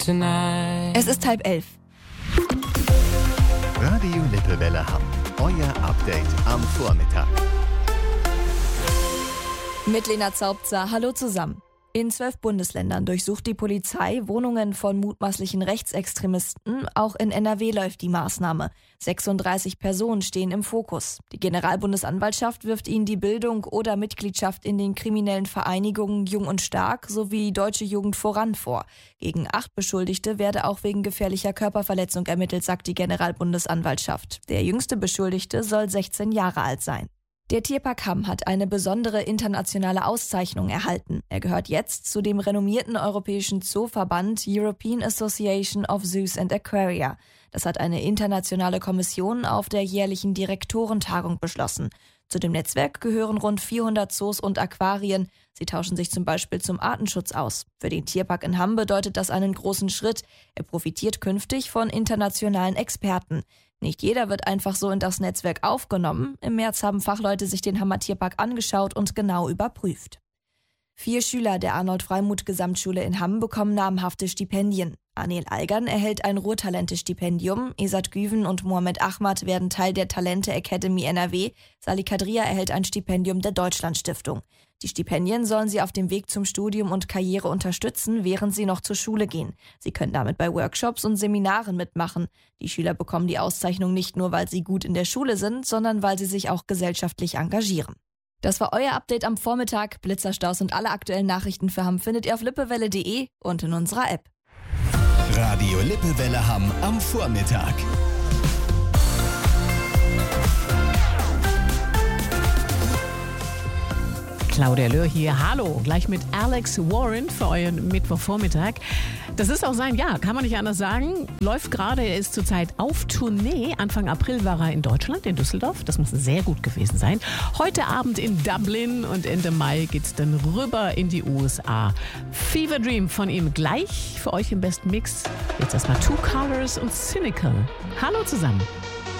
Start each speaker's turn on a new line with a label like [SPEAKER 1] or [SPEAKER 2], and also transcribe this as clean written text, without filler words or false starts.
[SPEAKER 1] tonight.
[SPEAKER 2] Es ist 10:30.
[SPEAKER 3] Radio Lippewelle Hamm. Euer Update am Vormittag.
[SPEAKER 2] Mit Lena Zaubzer, hallo zusammen. In 12 Bundesländern durchsucht die Polizei Wohnungen von mutmaßlichen Rechtsextremisten. Auch in NRW läuft die Maßnahme. 36 Personen stehen im Fokus. Die Generalbundesanwaltschaft wirft ihnen die Bildung oder Mitgliedschaft in den kriminellen Vereinigungen Jung und Stark sowie Deutsche Jugend voran vor. Gegen 8 Beschuldigte werde auch wegen gefährlicher Körperverletzung ermittelt, sagt die Generalbundesanwaltschaft. Der jüngste Beschuldigte soll 16 Jahre alt sein. Der Tierpark Hamm hat eine besondere internationale Auszeichnung erhalten. Er gehört jetzt zu dem renommierten europäischen Zooverband European Association of Zoos and Aquaria. Das hat eine internationale Kommission auf der jährlichen Direktorentagung beschlossen. Zu dem Netzwerk gehören rund 400 Zoos und Aquarien. Sie tauschen sich zum Beispiel zum Artenschutz aus. Für den Tierpark in Hamm bedeutet das einen großen Schritt. Er profitiert künftig von internationalen Experten. Nicht jeder wird einfach so in das Netzwerk aufgenommen. Im März haben Fachleute sich den Hammer Tierpark angeschaut und genau überprüft. 4 Schüler der Arnold-Freimuth-Gesamtschule in Hamm bekommen namhafte Stipendien. Anil Algan erhält ein Ruhrtalente-Stipendium, Esat Güven und Mohamed Ahmad werden Teil der Talente Academy NRW, Sali Kadria erhält ein Stipendium der Deutschlandstiftung. Die Stipendien sollen sie auf dem Weg zum Studium und Karriere unterstützen, während sie noch zur Schule gehen. Sie können damit bei Workshops und Seminaren mitmachen. Die Schüler bekommen die Auszeichnung nicht nur, weil sie gut in der Schule sind, sondern weil sie sich auch gesellschaftlich engagieren. Das war euer Update am Vormittag. Blitzerstaus und alle aktuellen Nachrichten für Hamm findet ihr auf lippewelle.de und in unserer App.
[SPEAKER 3] Radio Lippewelle Hamm am Vormittag.
[SPEAKER 4] Claudia Löhr hier. Hallo, gleich mit Alex Warren für euren Mittwochvormittag. Das ist auch sein Jahr, kann man nicht anders sagen. Läuft gerade, er ist zurzeit auf Tournee. Anfang April war er in Deutschland, in Düsseldorf. Das muss sehr gut gewesen sein. Heute Abend in Dublin und Ende Mai geht's dann rüber in die USA. Fever Dream von ihm gleich für euch im besten Mix. Jetzt erstmal Two Colors und Cynical. Hallo zusammen.